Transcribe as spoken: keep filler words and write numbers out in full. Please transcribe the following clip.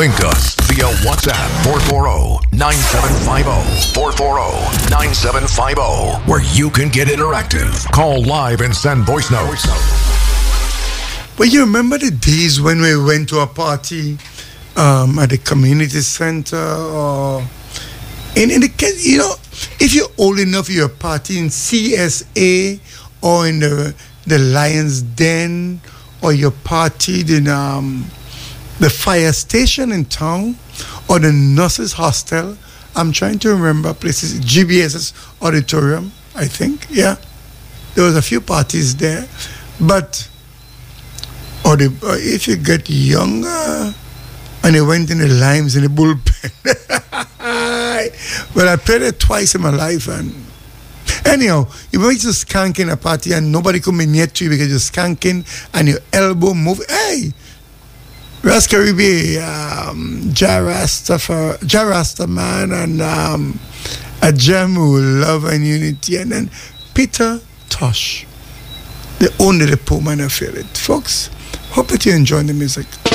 Link us via WhatsApp four four zero, nine seven five zero, four four zero, nine seven five zero, where you can get interactive. Call live and send voice notes. But you remember the days when we went to a party um, at the community center or in, in the case, you know, if you're old enough, you're partying C S A or in the, the Lion's Den, or you partied in um, the fire station in town, or the nurses' hostel. I'm trying to remember places. G B S's auditorium, I think. Yeah, there was a few parties there, but or the or if you get younger, and you went in the limes in the bullpen. Well, I played it twice in my life, and anyhow, you went to skanking a party and nobody could be near to you because you're skanking and your elbow move. Hey, Ras Caribe, um, Jarasta, Jarasta man, and um, a gem who love and unity, and then Peter Tosh. They only the poor man I feel it. Folks, hope that you enjoy the music.